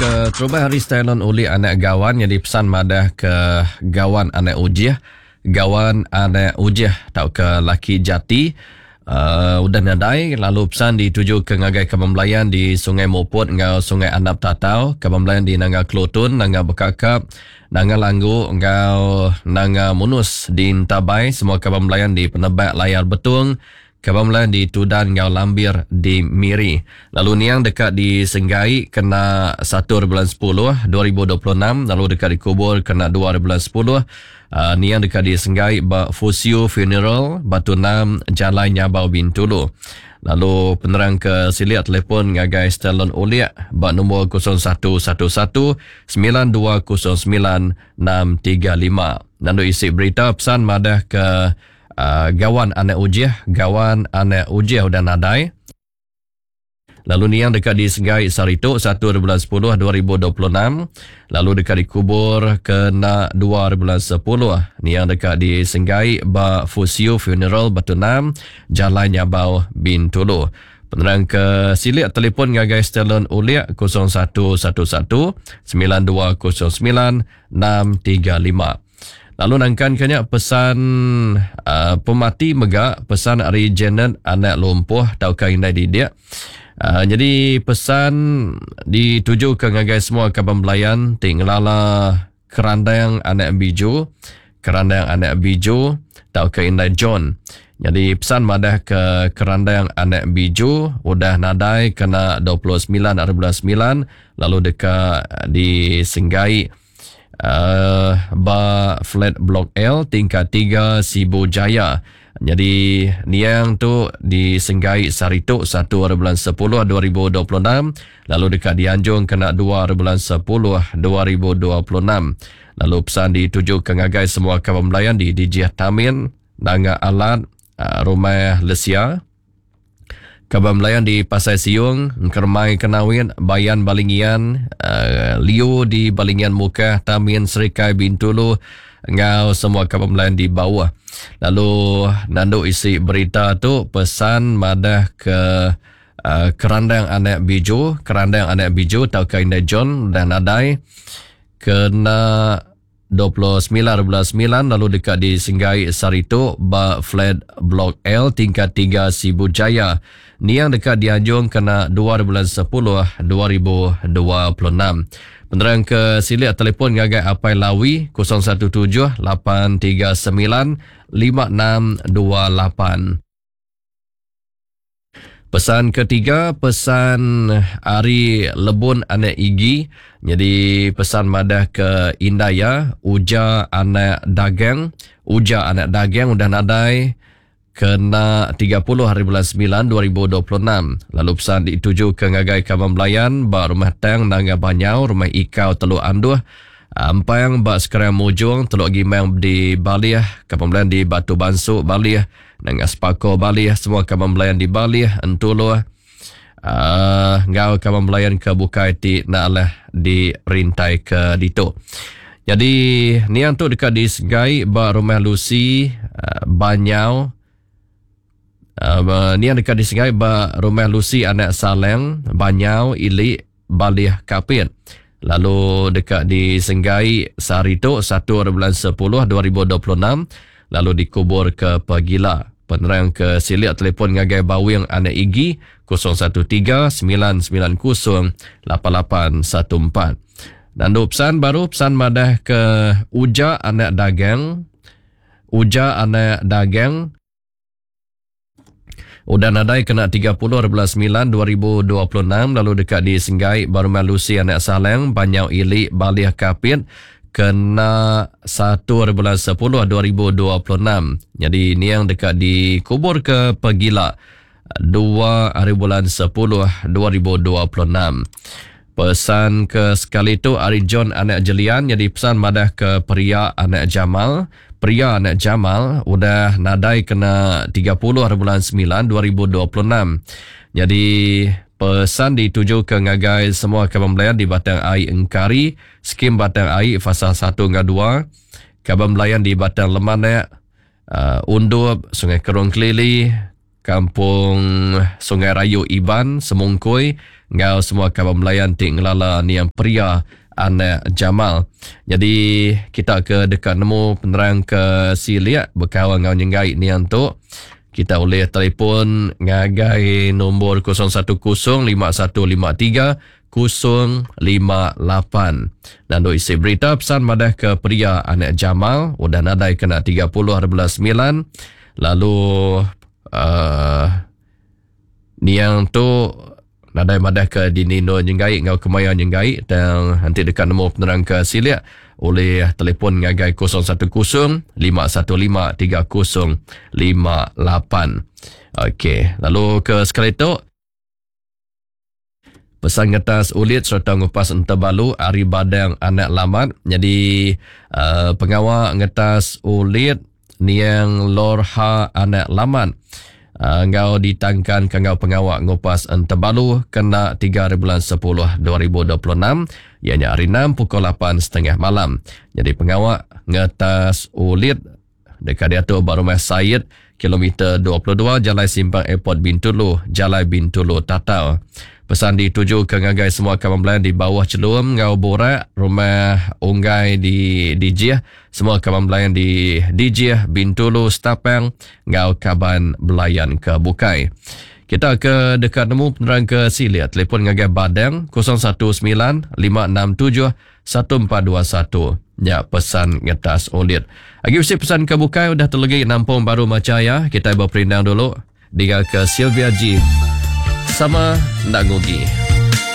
ke terubah hari stalon oleh anak gawan yang dipesan madah ke gawan anak ujiah. Gawan anak ujiah tau ke laki jati. Udah nadai lalu pesan dituju ke ngagai kebembelayan di Sungai Mopot ngau Sungai Andap Tatau, kebembelayan di Nanga Kelotun, Nanga Bekakap, Nanga Langgu ngau Nanga Munus di Intabai, semua kebembelayan di Penebak Layar Betung, kebembelayan di Tudan ngau Lambir di Miri. Lalu niang dekat di Senggai kena 1 bulan 10 2026, lalu dekat di Kubur kena 2 bulan 10. Ni yang dekat di Senggai Fusio Funeral Batu 6 Jalan Nyabau Bintulu. Lalu penerang ke siliat telefon ngagai Stalon Oliak bak nombor 0111 9209 635. Nandu isi berita pesan madah ke gawan anak ujiah. Gawan anak ujiah udah nadai. Lalu ni yang dekat di Senggai Sarito 1 bulan 10 2026. Lalu dekat di Kubur kena 2 bulan 10. Ni yang dekat di Senggai Fusio Funeral Batu 6 Jalan Nyabau Bintulu. Penerang ke silik telefon ngagai Stalon Uliak 0111 9209 635. Lalu nangkan kanya pesan pemati megak, pesan Ari Janet anak lumpuh tau kainai di dia. Jadi pesan dituju ke ngagai semua kebembelayan tinglala kerandang anak biju tau ke Indai John. Jadi pesan madah ke kerandang anak biju udah nadai kena 29 bulan 9, lalu dekat di Senggai flat blok L tingkat 3 Sibu Jaya. Jadi niang tu di Senggai Sarito 1 bulan 10 2026, lalu dekat di Anjung kena 2 bulan 10 2026. Lalu pesan dituju ke ngagai semua kebembelayan di Dijiah Tamin, Nanga Alat, Rumah Lesia, kebembelayan di Pasai Siung, Kermai Kenawin, Bayan Balingian, Liu di Balingian Muka, Tamin Serikai Bintulu, ngau semua kebembelayan di bawah. Lalu nandu isi berita tu pesan madah ke kerandang anak biju tau ke Indai John dan nadai kena 29 bulan 9, lalu dekat di Senggai Sarito flat blok L tingkat 3 Sibu Jaya. Ni yang dekat di Anjung kena 2 bulan 10 2026. Penerang ke silik telefon ngagai Apai Lawi 017 839 5628. Pesan ketiga, pesan Ari Lebun anak Igi. Jadi pesan madah ke Indaya, Uja anak dagang udah nadai kena 30 hari bulan 9 2026. Lalu pesan dituju ke ngagai kebembelayan bak Rumah Tang Nanga Banyau, Rumah Ikau Teluk Anduh, Ampang bak Sekarang Mujung, Teluk Gimang di Balih, kebembelayan di Batu Bansuk Balih, Nanga Sepako Balih, semua kebembelayan di Balih, Entulu, ngau kebembelayan ke Bukai Ti Na'alah di Rintai ke Dito. Jadi ni yang tu dekat di Senggai bak Rumah Lucy, Banyau. Ni yang dekat di Senggai Rumah Lucy anak Saleng, Banyau, Ilik, Balih Kapit. Lalu dekat di Senggai Sarito 1 bulan 10 2026, lalu dikubur ke Pegila. Penerang ke silik telefon ngagai Bawing anak Igi 013 990 8814. Nandu pesan baru, pesan madah ke Uja anak dagang udah nadai kena 30 bulan 9 2026, lalu dekat di Senggai Rumah Lucy anak Saleng, Banyau Ilik, Balih Kapit kena 1 bulan 10 2026. Jadi ni yang dekat di kubur ke Pegila 2 bulan 10 2026. Pesan ke sekali tu Ari John anak Jelian. Jadi pesan madah ke Pria anak Jamal udah nadai kena 30 bulan 9 2026. Jadi pesan dituju ke ngagai semua kebembelayan di Batang Air Engkari, skim Batang Air fasa 1 dan 2, kebembelayan di Batang Lemanek, Undup, Sungai Kerong Kelili, Kampung Sungai Rayu Iban, Semungkui, ngau semua kabar melayan tik ngelala ni yang pria anak Jamal. Jadi kita ke dekat nemu penerang ke Siliak berkawan ngau nyenggai ni yang tu. Kita boleh telefon ngagai nombor 0105153058. Dan duk isi berita pesan madah ke pria anak Jamal udah nadai kena 30/9. Lalu ni yang tu nadai madah ke dinino nyenggai ngau kemayan nyenggai dan nanti dekat nombor penerang ke Siliak oleh telefon ngagai 01153058. Okey, lalu ke sekali tu pesan ngetas ulit serta ngupas entebalu Ari Badang anak lamat. Jadi pengawal ngetas ulit niang lorha anak lamat. Ngau ditangkan ke ngau pengawak ngupas entebalu kena 3/10/2026 ianya hari 6 pukul 8.30 malam. Jadi pengawak ngetas ulit dekat dia tu Barumah Syed kilometer 22 Jalan Simpang Airport Bintulu, Jalan Bintulu Tatau. Pesan dituju ke ngagai semua kawan belayan di bawah Celum, Ngau Borak, Rumah Unggai di Dijih, semua kawan belayan di Dijih, Bintulu, Stapang, Ngau Kaban Belayan ke Bukai. Kita ke dekat nemu penerang ke Siliak, telefon ngagai Badang 0195671421. Ya, pesan ngetas ulit. Agi usi pesan ke Bukai udah terlegi nampung baru Macaya. Kita berperindang dulu. Dia ke Sylvia G. Sama nak ngogi.